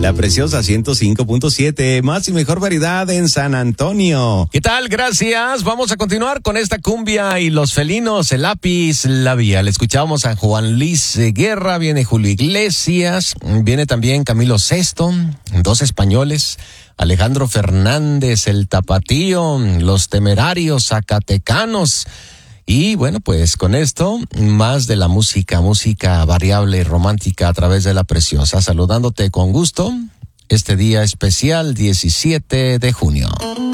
La Preciosa 105.7, más y mejor variedad en San Antonio. ¿Qué tal? Gracias. Vamos a continuar con esta cumbia y los felinos, el lápiz, la vía. Le escuchamos a Juan Luis Guerra, viene Julio Iglesias, viene también Camilo Sesto, dos españoles, Alejandro Fernández, el Tapatío, los Temerarios, Zacatecanos. Y bueno, pues con esto, más de la música variable y romántica a través de La Preciosa. Saludándote con gusto, este día especial 17 de junio.